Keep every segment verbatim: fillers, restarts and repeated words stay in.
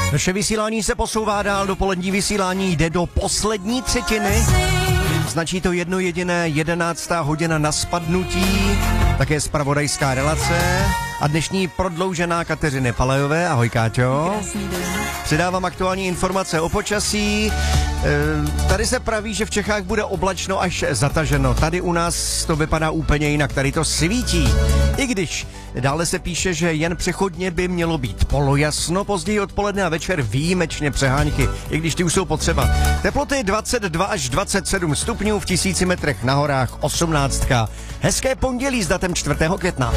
Naše vysílání se posouvá dál, dopolední vysílání jde do poslední třetiny. Značí to jedno jediné jedenáctá hodina na spadnutí, také zpravodajská relace a dnešní prodloužená Kateřiny Palajové. Ahoj, Káťo. Krásný den. Předávám aktuální informace o počasí. E, tady se praví, že v Čechách bude oblačno až zataženo. Tady u nás to vypadá úplně jinak, tady to svítí. I když dále se píše, že jen přechodně by mělo být polojasno, později odpoledne a večer výjimečně přehánky, i když ty už jsou potřeba. Teploty dvacet dva až dvacet sedm stupňů, v tisíci metrech na horách osmnáctka. Hezké pondělí s datem čtvrtého května.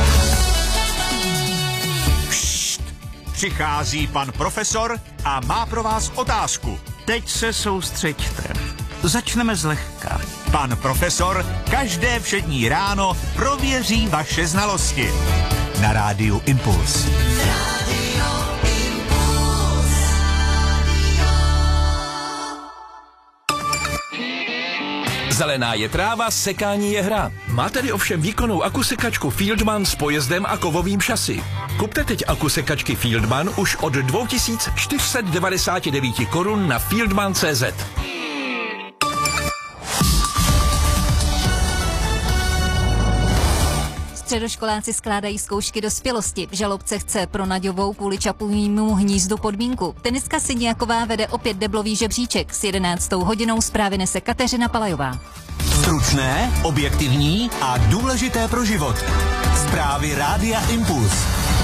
Přichází pan profesor a má pro vás otázku. Teď se soustřeďte. Začneme zlehka. Pan profesor každé všední ráno prověří vaše znalosti. Na rádiu Impuls. Zelená je tráva, sekání je hra. Má tedy ovšem výkonnou akusekačku Fieldman s pojezdem a kovovým šasy. Kupte teď akusekačky Fieldman už od dva tisíce čtyři sta devadesát devět korun na fieldman tečka cé zet. Středoškoláci skládají zkoušky dospělosti. Žalobce chce pro Naďovou kvůli Čapůnímu hnízdu podmínku. Tenistka Siniaková vede opět deblový žebříček. S jedenáctou hodinou zprávy nese Kateřina Palajová. Stručné, objektivní a důležité pro život. Zprávy Rádia Impuls.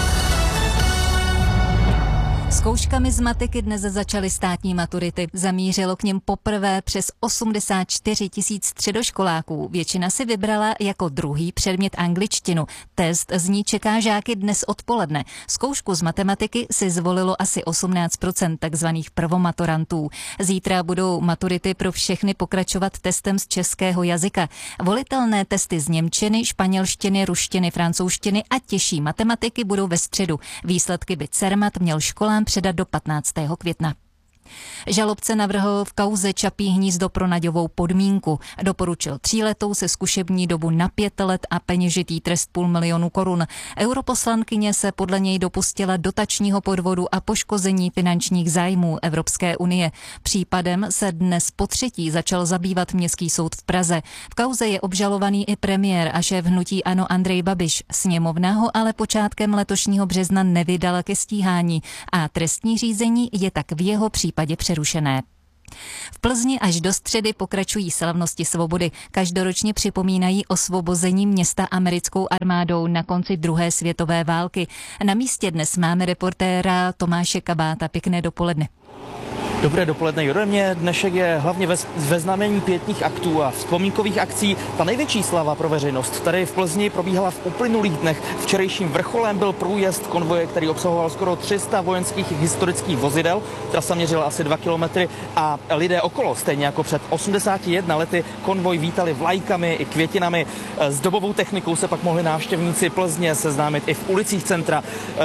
Zkouškami z matiky dnes začaly státní maturity. Zamířilo k něm poprvé přes osmdesát čtyři tisíc středoškoláků. Většina si vybrala jako druhý předmět angličtinu. Test z ní čeká žáky dnes odpoledne. Zkoušku z matematiky si zvolilo asi osmnáct procent takzvaných prvomaturantů. Zítra budou maturity pro všechny pokračovat testem z českého jazyka. Volitelné testy z němčiny, španělštiny, ruštiny, francouzštiny a těžší matematiky budou ve středu. Výsledky by Cermat měl školám předat do patnáctého května. Žalobce navrhl v kauze Čapí hnízdo pro Naďovou podmínku. Doporučil tříletou se zkušební dobu na pět let a peněžitý trest půl milionu korun. Europoslankyně se podle něj dopustila dotačního podvodu a poškození finančních zájmů Evropské unie. Případem se dnes potřetí začal zabývat Městský soud v Praze. V kauze je obžalovaný i premiér a šéf hnutí ANO Andrej Babiš. Sněmovna ho ale počátkem letošního března nevydala ke stíhání a trestní řízení je tak v jeho případě přerušené. V Plzni až do středy pokračují slavnosti svobody. Každoročně připomínají osvobození města americkou armádou na konci druhé světové války. Na místě dnes máme reportéra Tomáše Kabáta. Pěkné dopoledne. Dobré dopoledne, i ode mě. Dnešek je hlavně ve, ve znamení pietních aktů a vzpomínkových akcí. Ta největší slava pro veřejnost tady v Plzni probíhala v uplynulých dnech. Včerejším vrcholem byl průjezd konvoje, který obsahoval skoro tři sta vojenských historických vozidel. Trasa měřila asi dva kilometry a lidé okolo, stejně jako před osmdesáti jednami lety, konvoj vítali vlajkami i květinami. S dobovou technikou se pak mohli návštěvníci Plzně seznámit i v ulicích centra.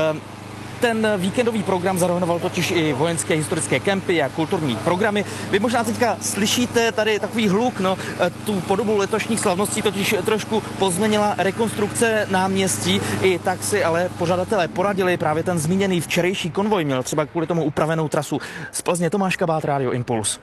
Ten víkendový program zahrnoval totiž i vojenské historické kempy a kulturní programy. Vy možná teďka slyšíte tady takový hluk, no, tu podobu letošních slavností totiž trošku pozměnila rekonstrukce náměstí. I tak si ale pořadatelé poradili, právě ten zmíněný včerejší konvoj měl třeba kvůli tomu upravenou trasu. Z Plzně Tomáš Kabát, Rádio Impuls.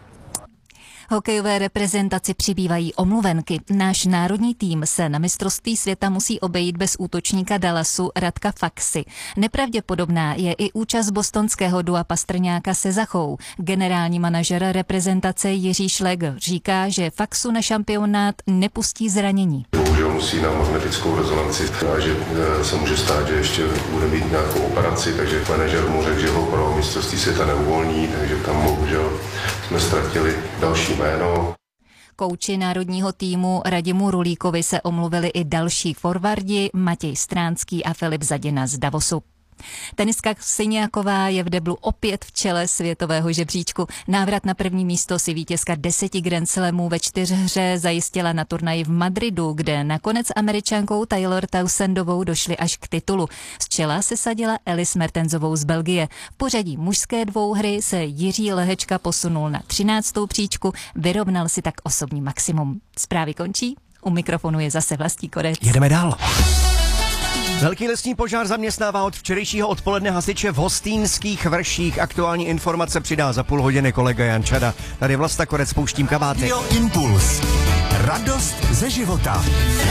Hokejové reprezentaci přibývají omluvenky. Náš národní tým se na mistrovství světa musí obejít bez útočníka Dallasu Radka Faxy. Nepravděpodobná je i účast bostonského dua Pastrňáka se Zachou. Generální manažer reprezentace Jiří Šlegr říká, že Faxu na šampionát nepustí zranění. Bohužel musí na magnetickou rezonanci a že se může stát, že ještě bude mít nějakou operaci, takže manažer mu řekl, že ho pro mistrovství světa neuvolní, takže tam bohužel jsme ztratili další jméno. Kouči národního týmu Radimu Rulíkovi se omluvili i další forwardi Matěj Stránský a Filip Zadina z Davosu. Tenistka Siniaková je v deblu opět v čele světového žebříčku. Návrat na první místo si vítězka deseti Grand Slamů ve čtyřhře zajistila na turnaji v Madridu, kde nakonec Američankou Taylor Townsendovou došli až k titulu. Z čela se sadila Alice Mertensovou z Belgie. V pořadí mužské dvouhry se Jiří Lehečka posunul na třináctou příčku, vyrovnal si tak osobní maximum. Zprávy končí, u mikrofonu je zase Vlastí Korec. Jedeme dál. Velký lesní požár zaměstnává od včerejšího odpoledne hasiče v Hostýnských Vrších. Aktuální informace přidá za půl hodiny kolega Jan Čada. Tady Vlasta Korec, pouštím kabáty. Radio Impuls. Radost ze života.